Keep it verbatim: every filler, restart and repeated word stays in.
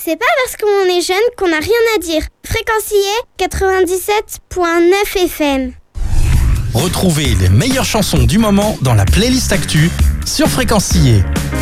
C'est pas parce qu'on est jeune qu'on n'a rien à dire. Fréquencier quatre-vingt-dix-sept neuf F M. Retrouvez les meilleures chansons du moment dans la playlist Actu sur Fréquencier.